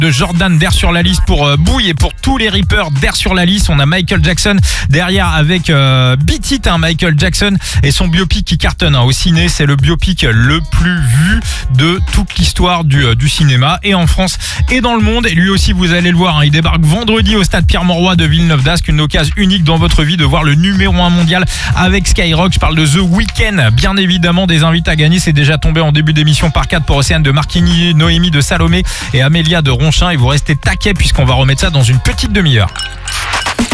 de Jordan d'Air sur la liste pour Bouille et pour tous les rippers d'Air sur la liste. On a Michael Jackson derrière avec Beat It, Michael Jackson et son biopic qui cartonne au ciné. C'est le biopic le plus vu de toute l'histoire du cinéma et en France et dans le monde. Et lui aussi, vous allez le voir, il débarque vendredi au stade Pierre-Mauroy de Villeneuve-d'Ascq. Une occasion unique dans votre vie de voir le numéro 1 mondial avec Skyrock. Je parle de The Weeknd, bien évidemment. Des invités à gagner, c'est déjà tombé en début d'émission par 4 pour Océane de Marquigny, Noémie de Salomé et Amélia de Ronchin. Et vous restez taquet puisqu'on va remettre ça dans une petite demi-heure.